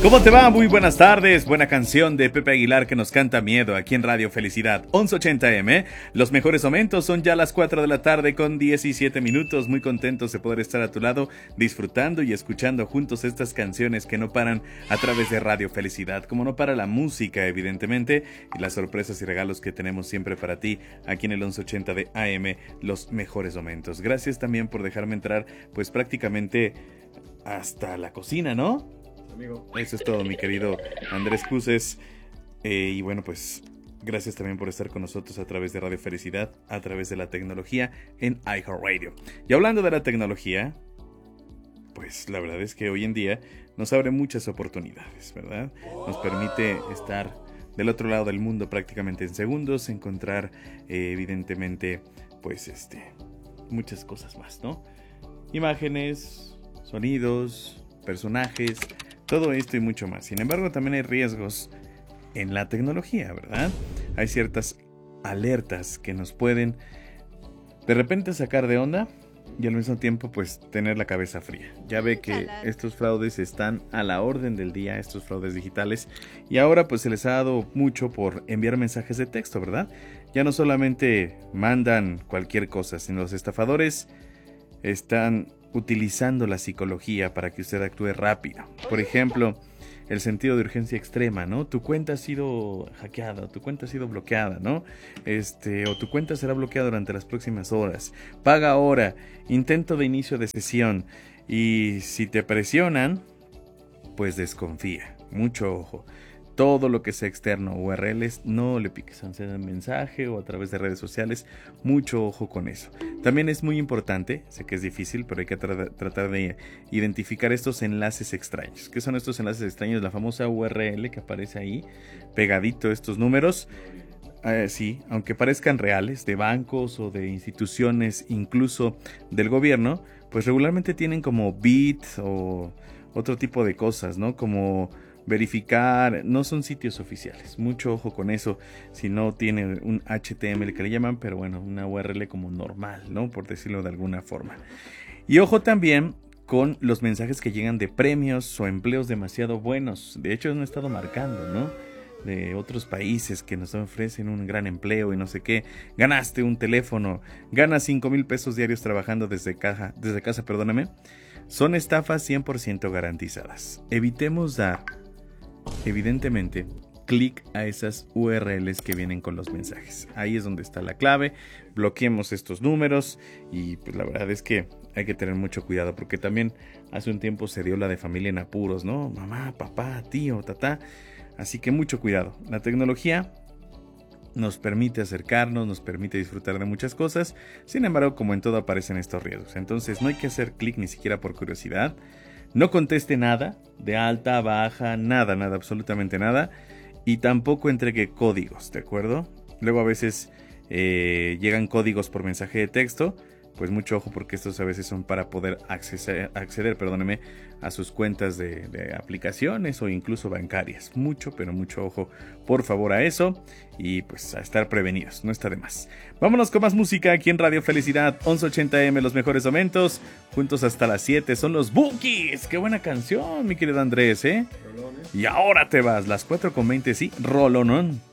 ¿Cómo te va? Muy buenas tardes. Buena canción de Pepe Aguilar que nos canta Miedo aquí en Radio Felicidad 1180M. Los mejores momentos son ya las 4 de la tarde con 17 minutos. Muy contentos de poder estar a tu lado disfrutando y escuchando juntos estas canciones que no paran a través de Radio Felicidad. Como no para la música, evidentemente, y las sorpresas y regalos que tenemos siempre para ti aquí en el 1180 de AM. Los mejores momentos. Gracias también por dejarme entrar pues prácticamente hasta la cocina, ¿no? Amigo. Eso es todo, mi querido Andrés Cuses. Y bueno, pues gracias también por estar con nosotros a través de Radio Felicidad, a través de la tecnología en iHeartRadio. Y hablando de la tecnología, pues la verdad es que hoy en día nos abre muchas oportunidades, ¿verdad? Nos permite estar del otro lado del mundo prácticamente en segundos, encontrar evidentemente pues muchas cosas más, ¿no? Imágenes, sonidos, personajes, todo esto y mucho más. Sin embargo, también hay riesgos en la tecnología, ¿verdad? Hay ciertas alertas que nos pueden de repente sacar de onda y al mismo tiempo pues tener la cabeza fría. Ya ve que estos fraudes están a la orden del día, estos fraudes digitales, y ahora pues se les ha dado mucho por enviar mensajes de texto, ¿verdad? Ya no solamente mandan cualquier cosa, sino los estafadores están utilizando la psicología para que usted actúe rápido. Por ejemplo, el sentido de urgencia extrema, ¿no? Tu cuenta ha sido hackeada, tu cuenta ha sido bloqueada, ¿no? O tu cuenta será bloqueada durante las próximas horas. Paga ahora, intento de inicio de sesión. Y si te presionan, pues desconfía. Mucho ojo. Todo lo que sea externo, URLs, no le piques a un mensaje o a través de redes sociales. Mucho ojo con eso. También es muy importante, sé que es difícil, pero hay que tratar de identificar estos enlaces extraños. ¿Qué son estos enlaces extraños? La famosa URL que aparece ahí, pegadito estos números. Sí, aunque parezcan reales, de bancos o de instituciones, incluso del gobierno, pues regularmente tienen como bit o otro tipo de cosas, ¿no? Como verificar, no son sitios oficiales. Mucho ojo con eso, si no tiene un HTML que le llaman, pero bueno, una URL como normal, ¿no? Por decirlo de alguna forma. Y ojo también con los mensajes que llegan de premios o empleos demasiado buenos. De hecho, han estado marcando, ¿no? De otros países que nos ofrecen un gran empleo y no sé qué. Ganaste un teléfono, ganas 5,000 pesos diarios trabajando desde casa, perdóname. Son estafas 100% garantizadas. Evitemos dar, evidentemente, clic a esas URLs que vienen con los mensajes. Ahí es donde está la clave. Bloqueemos estos números y pues la verdad es que hay que tener mucho cuidado porque también hace un tiempo se dio la de familia en apuros, ¿no? Mamá, papá, tío, tatá. Así que mucho cuidado. La tecnología nos permite acercarnos, nos permite disfrutar de muchas cosas. Sin embargo, como en todo, aparecen estos riesgos. Entonces no hay que hacer clic ni siquiera por curiosidad. No conteste nada, de alta, baja, nada, absolutamente nada. Y tampoco entregue códigos, ¿de acuerdo? Luego a veces llegan códigos por mensaje de texto. Pues mucho ojo porque estos a veces son para poder acceder, a sus cuentas de aplicaciones o incluso bancarias. Mucho, pero mucho ojo, por favor, a eso. Y pues a estar prevenidos, no está de más. Vámonos con más música aquí en Radio Felicidad 1180M, los mejores momentos. Juntos hasta las 7 son los Bookies. Qué buena canción, mi querido Andrés, ¿eh? Rolón, ¿eh? Y ahora te vas, las 4:20, sí, rolonón.